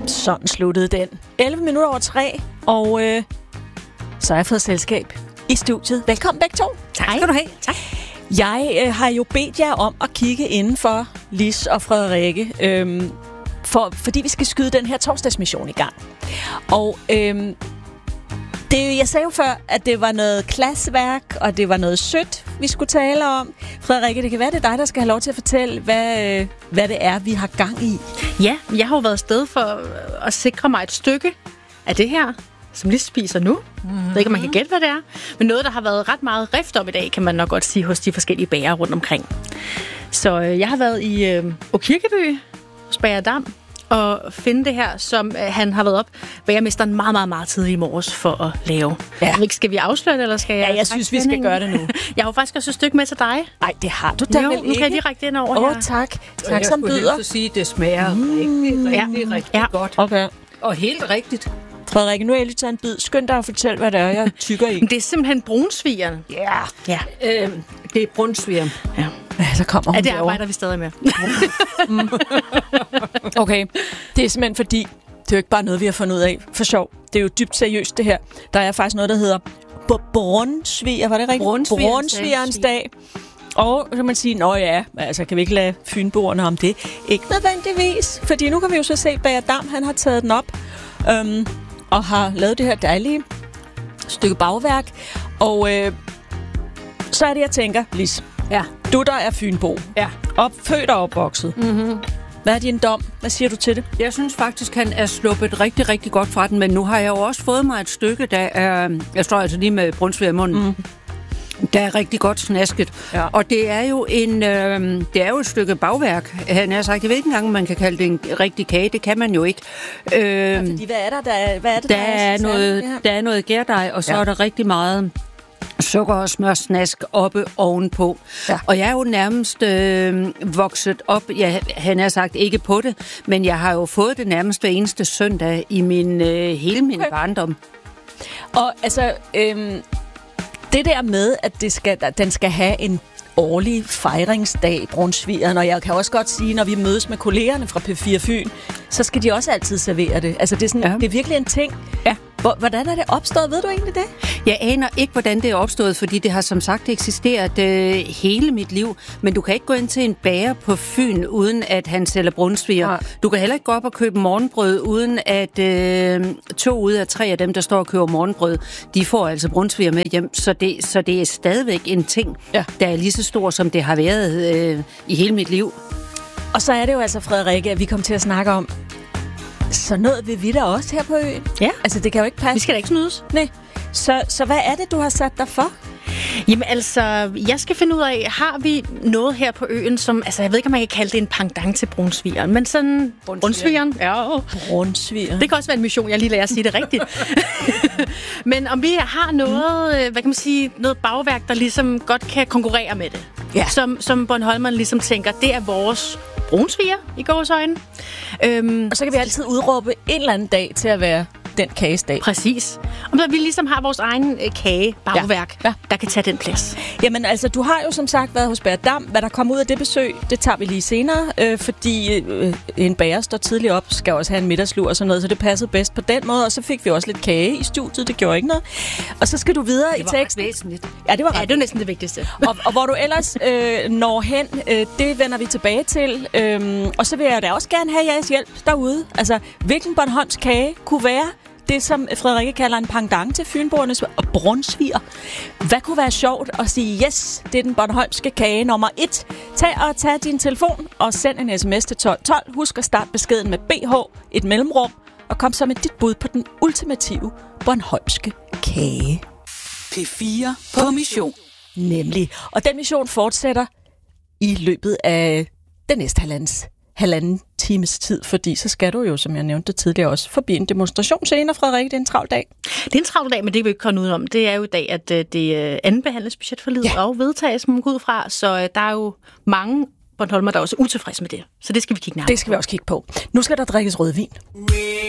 Sådan sluttede den. 11:11, og så har jeg fået selskab i studiet. Velkommen begge to. Tak skal du have. Tak. Jeg har jo bedt jer om at kigge indenfor, Lis og Frederikke, fordi vi skal skyde den her torsdagsmission i gang. Og jeg sagde jo før, at det var noget klasseværk, og det var noget sødt, vi skulle tale om. Frederikke, det kan være, det er dig, der skal have lov til at fortælle, hvad det er, vi har gang i. Ja, jeg har jo været afsted for at sikre mig et stykke af det her, som lige spiser nu. Jeg ved ikke, om man kan gætte, hvad det er. Men noget, der har været ret meget rift om i dag, kan man nok godt sige, hos de forskellige bager rundt omkring. Så jeg har været i Kirkeby, hos Bager Dam, og finde det her, som han har været op bagermesteren meget, meget, meget tidligt i morges for at lave. Ja. Skal vi afsløre det, eller skal jeg? Ja, jeg synes, vi skal gøre det nu. Jeg har jo faktisk også et stykke med til dig. Nej, det har du da vel ikke. Nu kan jeg lige række den over her. Tak. Tak som byder. Jeg skulle sige, at det smager rigtig godt. Okay. Og helt rigtigt. Frederikke, nu er jeg lige taget en bid. Skynd dig at fortælle, hvad det er, jeg tykker i. Det er simpelthen brunsvigerne. Ja. Det er brunsvigerne. Ja. Så kommer hun det derovre. arbejder vi stadig med. Okay, det er simpelthen fordi, det er jo ikke bare noget, vi har fundet ud af for sjov. Det er jo dybt seriøst, det her. Der er faktisk noget, der hedder brunsviger, var det rigtigt? Brunsvigerens dag. Og så kan man sige, kan vi ikke lade fynboerne om det? Ikke nødvendigvis, fordi nu kan vi jo så se, Bager Dam, han har taget den op og har lavet det her dejlige stykke bagværk. Og så er det, jeg tænker, Lis. Ja. Du, der er fynbo. Ja. Født og opvokset. Mm-hmm. Hvad er din dom? Hvad siger du til det? Jeg synes faktisk, han er sluppet rigtig, rigtig godt fra den, men nu har jeg jo også fået mig et stykke, der er... Jeg står altså lige med brunsviger i munden. Der er rigtig godt snasket. Ja. Og det er jo et stykke bagværk. Han har sagt, jeg ved ikke engang, om man kan kalde det en rigtig kage. Det kan man jo ikke. Fordi hvad er det, der er noget gærdej, og så er der rigtig meget sukker og smørsnask oppe ovenpå. Ja. Og jeg er jo nærmest vokset op, han har sagt ikke på det, men jeg har jo fået det nærmest hver eneste søndag i hele min barndom. Og altså, det der med, at den skal have en årlig fejringsdag, brunsvigeren, og jeg kan også godt sige, når vi mødes med kollegerne fra P4 Fyn, så skal de også altid servere det. Altså, det er, sådan, det er virkelig en ting. Ja. Hvordan er det opstået? Ved du egentlig det? Jeg aner ikke, hvordan det er opstået, fordi det har som sagt eksisteret hele mit liv. Men du kan ikke gå ind til en bager på Fyn, uden at han sælger brunsviger. Ja. Du kan heller ikke gå op og købe morgenbrød, uden at 2 ud af 3 af dem, der står og køber morgenbrød, de får altså brunsviger med hjem. Så det er stadigvæk en ting, der er lige så stor, som det har været i hele mit liv. Og så er det jo altså, Frederikke, at vi kom til at snakke om, så noget vil vi da også her på øen. Ja. Altså, det kan jo ikke passe. Vi skal da ikke snydes. Nej. Så hvad er det, du har sat dig for? Jamen altså, jeg skal finde ud af, har vi noget her på øen, som, altså jeg ved ikke, om man kan kalde det en pendant til brunsvigeren, men sådan... Brunsvigeren? Ja. Brunsvigeren. Det kan også være en mission, jeg lige lærer at sige det rigtigt. Men om vi har noget, hvad kan man sige, noget bagværk, der ligesom godt kan konkurrere med det. Ja. Som Bornholmerne ligesom tænker, det er vores brunsviger i gåseøjne. Og så kan vi altid udråbe en eller anden dag til at være den kagesdag. Præcis. Og så vi ligesom har vores egen kagebagværk, der kan tage den plads. Jamen altså, du har jo som sagt været hos Bager Dam. Hvad der kommer ud af det besøg, det tager vi lige senere, fordi en bager står tidligt op, skal også have en middagslur og sådan noget, så det passede bedst på den måde. Og så fik vi også lidt kage i studiet, det gjorde ikke noget. Og så skal du videre i teksten. Ja, det var næsten det vigtigste. og hvor du ellers når hen, det vender vi tilbage til. Og så vil jeg da også gerne have jeres hjælp derude. Altså, hvilken Bornholms kage kunne være det, som Frederikke kalder en pendant til fynboernes brunsviger. Hvad kunne være sjovt at sige, yes, det er den bornholmske kage nummer 1. Tag din telefon og send en sms til 1212. Husk at starte beskeden med BH, et mellemrum, og kom så med dit bud på den ultimative bornholmske kage. P4 på mission. Nemlig. Og den mission fortsætter i løbet af den næste halvanden times tid, fordi så skal du jo, som jeg nævnte tidligere, også forbi en demonstration senere, Frederikke. Det er en travl dag. Det er en travl dag, men det vil vi ikke komme ud om. Det er jo i dag, at det anden behandles budgetforliget og vedtages, man går ud fra, så der er jo mange Bornholmer, der er også utilfredse med det. Så det skal vi kigge nærmere på. Det skal vi også kigge på. Nu skal der drikkes rødvin.